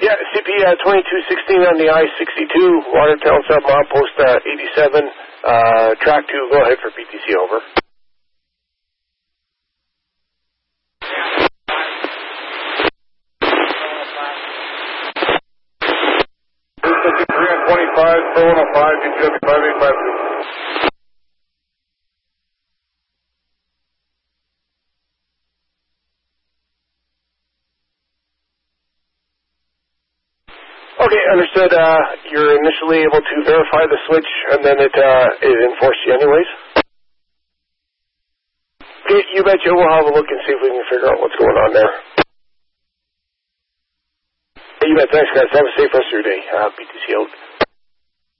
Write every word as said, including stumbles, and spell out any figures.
Yeah, C P uh, twenty-two sixteen on the I sixty-two, Watertown Sub Outpost uh, eighty-seven, uh, track two, go ahead for P T C, over. three on twenty-five, four one oh five, G T W five eight five two. Okay, understood. Uh, you're initially able to verify the switch, and then it uh, it enforced you anyways. Okay, you betcha. We'll have a look and see if we can figure out what's going on there. Hey, you bet. Thanks, guys. Have a safe rest of your day. Uh, P T C out.